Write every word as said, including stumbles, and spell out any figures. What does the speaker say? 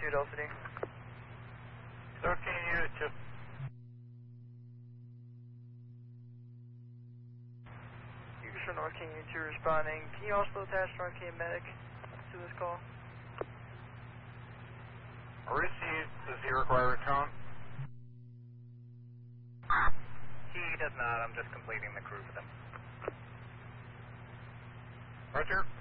Unit Alpha D. thirteen Unit two. Houston North King Unit two responding. Can you also attach North King Medic to this call? Received. Does he require a tone? He does not. I'm just completing the crew for them. Roger.